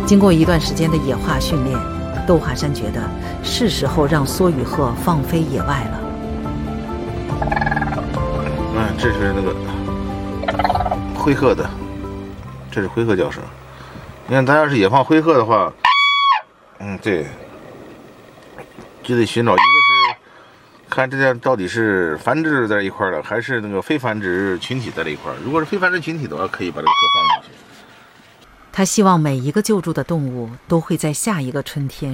经过一段时间的野化训练，窦华山觉得是时候让梭羽鹤放飞野外了。 这是那个灰鹤的，这是灰鹤叫声。你看，咱要是野放灰鹤的话，对，就得寻找一个是看这样到底是繁殖在一块了，还是那个非繁殖群体在这一块。如果是非繁殖群体的话，可以把这个鹤放进去。 他希望每一个救助的动物都会在下一个春天